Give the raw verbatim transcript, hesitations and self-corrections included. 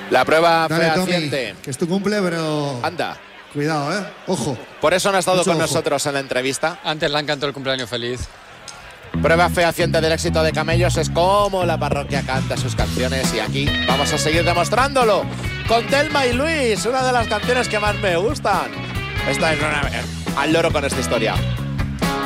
La prueba Dale, fehaciente. Tommy, que es tu cumple, pero... Anda. Cuidado, ¿eh? Ojo. Por eso no ha estado Mucho con ojo. nosotros en la entrevista. Antes le han cantado el cumpleaños feliz. Prueba fehaciente del éxito de Camellos es cómo la parroquia canta sus canciones y aquí vamos a seguir demostrándolo con Telma y Luis, una de las canciones que más me gustan. Esta es una... al loro con esta historia.